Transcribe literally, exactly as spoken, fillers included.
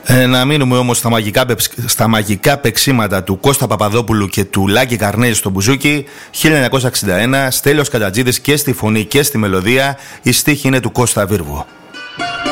Ε, να μείνουμε όμως στα μαγικά, στα μαγικά παίξήματα του Κώστα Παπαδόπουλου και του Λάκη Καρνέζη στο μπουζούκι. χίλια εννιακόσια εξήντα ένα, Στέλιος Κατατζίδης και στη φωνή και στη μελωδία. Η στίχη είναι του Κώστα Βίρβου.